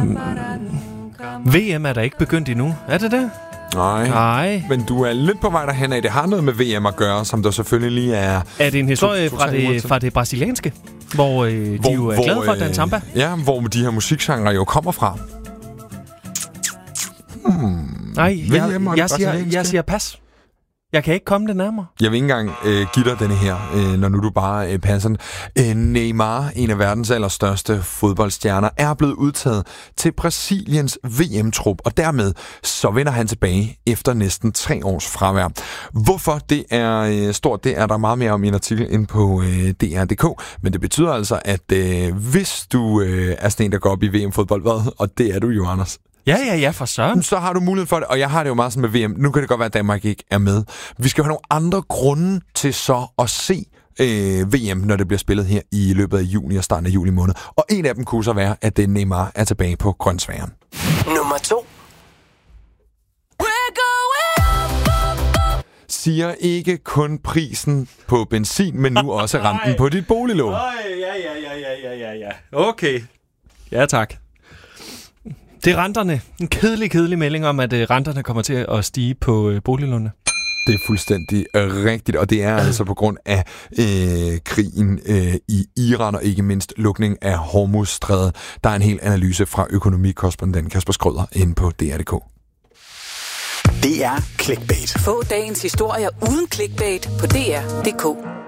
VM er der ikke begyndt endnu. Er det det? Nej. Men du er lidt på vej derhen af. Det har noget med VM at gøre, som der selvfølgelig lige er... Er det en historie fra det brasilianske? Hvor de jo er glade for den samba? Ja, hvor de her musikgenrer jo kommer fra. Nej, jeg siger pas. Jeg kan ikke komme det nærmere. Jeg vil ikke engang give dig denne her, når nu du bare passer den. Neymar, en af verdens allerstørste fodboldstjerner, er blevet udtaget til Brasiliens VM-trup, og dermed så vender han tilbage efter næsten 3 års fravær. Hvorfor det er stort, det er der meget mere om i en artikel inde på DR.dk, men det betyder altså, at hvis du er sådan en, der går op i VM-fodbold, og det er du jo, Anders. Ja, for søren. Så har du mulighed for det, og jeg har det jo meget sådan med VM. Nu kan det godt være, at Danmark ikke er med. Vi skal jo have nogle andre grunde til så at se VM, når det bliver spillet her i løbet af juni og starten af juli måned. Og en af dem kunne så være, at Neymar er tilbage på grønsværen. Nummer 2. Siger ikke kun prisen på benzin, men nu også renten på dit boliglån. Ja. Okay. Ja, tak. Det er renterne. En kedelig melding om, at renterne kommer til at stige på boliglånene. Det er fuldstændig rigtigt, og det er altså på grund af krigen i Iran, og ikke mindst lukning af Hormuzstrædet. Der er en hel analyse fra økonomikorrespondent Kasper Skrøder inde på DR.dk. Det er Clickbait. Få dagens historier uden clickbait på DR.dk.